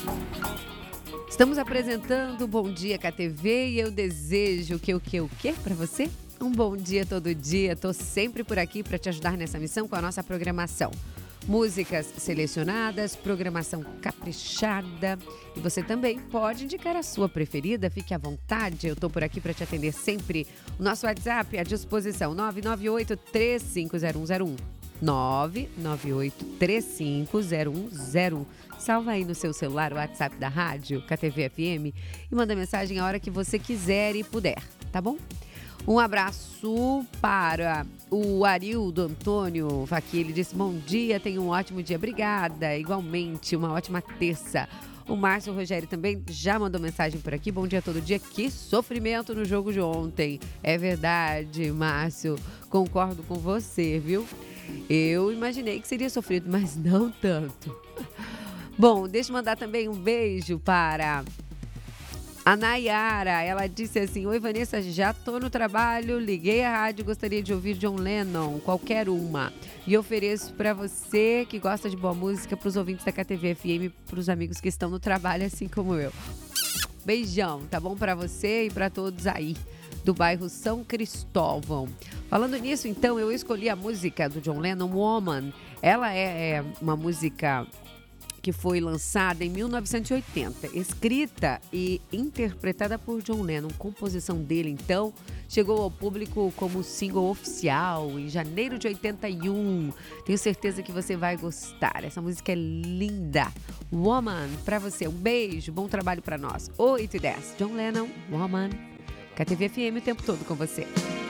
Estamos apresentando o Bom Dia KTV e eu desejo que o quê para você? Um bom dia todo dia. Estou sempre por aqui para te ajudar nessa missão com a nossa programação. Músicas selecionadas, programação caprichada. E você também pode indicar a sua preferida, fique à vontade. Eu estou por aqui para te atender sempre. O nosso WhatsApp à disposição, 998-350101. 998-350101. Salva aí no seu celular o WhatsApp da rádio KTV FM e manda mensagem a hora que você quiser e puder, tá bom? Um abraço para o Arildo Antônio Faqui, ele disse: bom dia, tenha um ótimo dia. Obrigada, igualmente, uma ótima terça. O Márcio Rogério também já mandou mensagem por aqui. Bom dia todo dia. Que sofrimento no jogo de ontem. É verdade, Márcio. Concordo com você, viu? Eu imaginei que seria sofrido, mas não tanto. Bom, deixa eu mandar também um beijo para a Nayara. Ela disse assim: oi, Vanessa, já tô no trabalho, liguei a rádio, gostaria de ouvir John Lennon, qualquer uma. E ofereço para você que gosta de boa música, para os ouvintes da KTV FM, para os amigos que estão no trabalho, assim como eu. Beijão, tá bom para você e para todos aí do bairro São Cristóvão. Falando nisso, então, eu escolhi a música do John Lennon, Woman. Ela é uma música que foi lançada em 1980, escrita e interpretada por John Lennon. Composição dele, então, chegou ao público como single oficial em janeiro de 81. Tenho certeza que você vai gostar. Essa música é linda. Woman, pra você. Um beijo, bom trabalho pra nós. 8h10. John Lennon, Woman. KTV FM o tempo todo com você.